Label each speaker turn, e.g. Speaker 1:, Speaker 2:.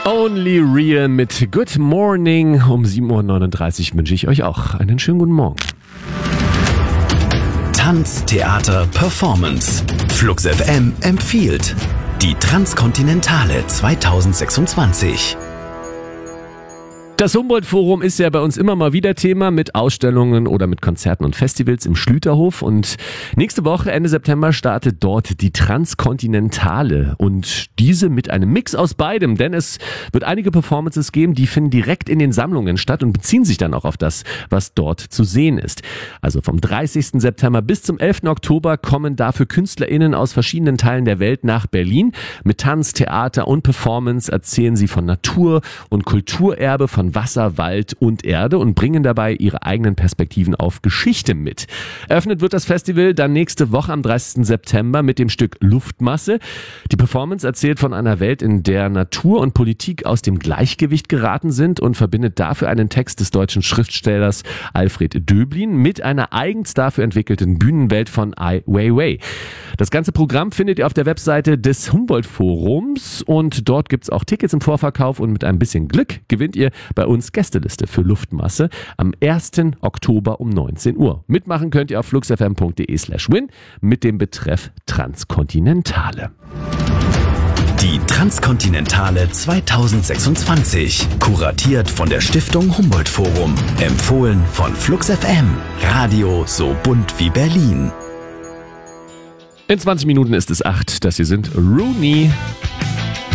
Speaker 1: Only Real mit Good Morning. Um 7.39 Uhr wünsche ich euch auch einen schönen guten Morgen.
Speaker 2: Tanz, Theater, Performance. Flux FM empfiehlt die Transkontinentale 2026.
Speaker 1: Das Humboldt-Forum ist ja bei uns immer mal wieder Thema mit Ausstellungen oder mit Konzerten und Festivals im Schlüterhof. Und nächste Woche, Ende September, startet dort die Transkontinentale. Und diese mit einem Mix aus beidem. Denn es wird einige Performances geben, die finden direkt in den Sammlungen statt und beziehen sich dann auch auf das, was dort zu sehen ist. Also vom 30. September bis zum 11. Oktober kommen dafür KünstlerInnen aus verschiedenen Teilen der Welt nach Berlin. Mit Tanz, Theater und Performance erzählen sie von Natur und Kulturerbe, von Wasser, Wald und Erde und bringen dabei ihre eigenen Perspektiven auf Geschichte mit. Eröffnet wird das Festival dann nächste Woche am 30. September mit dem Stück Luftmasse. Die Performance erzählt von einer Welt, in der Natur und Politik aus dem Gleichgewicht geraten sind und verbindet dafür einen Text des deutschen Schriftstellers Alfred Döblin mit einer eigens dafür entwickelten Bühnenwelt von Ai Weiwei. Das ganze Programm findet ihr auf der Webseite des Humboldt-Forums und dort gibt's auch Tickets im Vorverkauf und mit ein bisschen Glück gewinnt ihr bei uns Gästeliste für Luftmasse am 1. Oktober um 19 Uhr. Mitmachen könnt ihr auf fluxfm.de/win mit dem Betreff Transkontinentale.
Speaker 2: Die Transkontinentale 2026. Kuratiert von der Stiftung Humboldt-Forum. Empfohlen von Flux FM. Radio so bunt wie Berlin.
Speaker 1: In 20 Minuten ist es 8. Das hier sind Rooney.